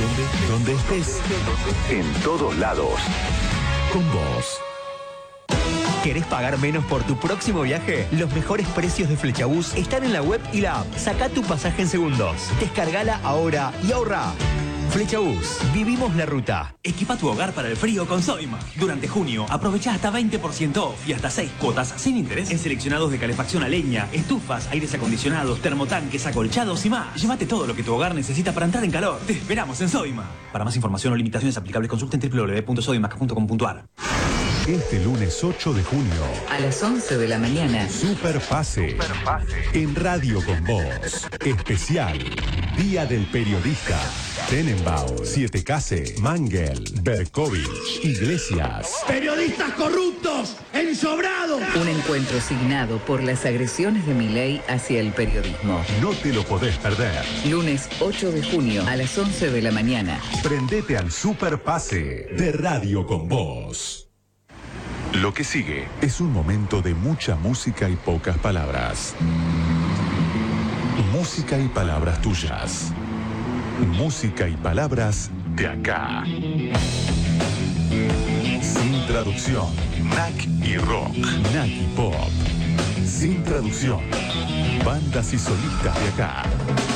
Donde estés. En todos lados. Con vos. ¿Querés pagar menos por tu próximo viaje? Los mejores precios de Flechabús están en la web y la app. Saca tu pasaje en segundos. Descargala ahora y ahorra. Flechabús. Vivimos la ruta. Equipa tu hogar para el frío con Sodimac. Durante junio, aprovecha hasta 20% off y hasta 6 cuotas sin interés en seleccionados de calefacción a leña, estufas, aires acondicionados, termotanques, acolchados y más. Llévate todo lo que tu hogar necesita para entrar en calor. Te esperamos en Sodimac. Para más información o limitaciones aplicables, consulten www.sodimac.com.ar. Este lunes 8 de junio. A las 11 de la mañana. Super Pase. En Radio con Vos. Especial. Día del Periodista. Tenenbaum, Siete Case, Mangel, Berkovich, Iglesias. ¡Periodistas corruptos! ¡Ensobrados! Un encuentro signado por las agresiones de Milei hacia el periodismo. No te lo podés perder. Lunes 8 de junio a las 11 de la mañana. Prendete al Super Pase de Radio con Vos. Lo que sigue es un momento de mucha música y pocas palabras. Música y palabras tuyas. Música y palabras de acá. Sin traducción. Knack y rock. Knack y pop. Sin traducción. Bandas y solistas de acá.